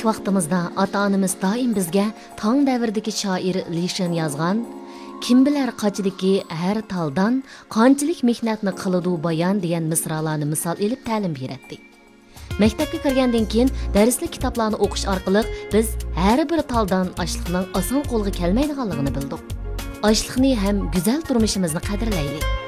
kichik vaqtimizda ota-onamiz doim bizga tong davridagi shoir Lishan yozgan kim bilar qachidiki har taldan qanchalik mehnatni qiladi bayon degan misralarni misol elib ta'lim beradi. Maktabga kirgandan keyin darslik kitoblarni o'qish orqali biz har bir taldan ochliqning oson qo'lga kelmaydiganligini bildik. Ochliqni ham go'zal turmushimizni qadrlaylik.